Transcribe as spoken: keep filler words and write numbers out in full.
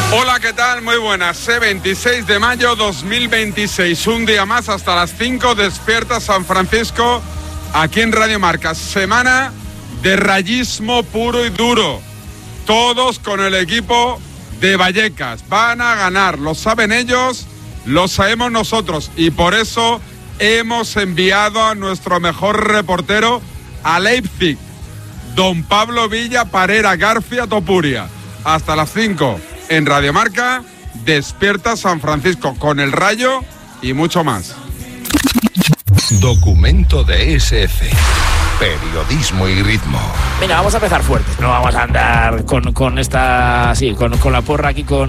Hola, ¿qué tal? Muy buenas. veintiséis de mayo dos mil veintiséis. Un día más hasta las cinco. Despierta San Francisco aquí en Radio Marca. Semana de rayismo puro y duro. Todos con el equipo de Vallecas. Van a ganar. Lo saben ellos, lo sabemos nosotros. Y por eso hemos enviado a nuestro mejor reportero a Leipzig, don Pablo Villa Parera García Topuria. Hasta las cinco. En Radio Marca, Despierta San Francisco con el Rayo y mucho más. Documento de ese efe. Periodismo y ritmo. Venga, vamos a empezar fuertes. No vamos a andar con, con esta... Sí, con, con la porra aquí con...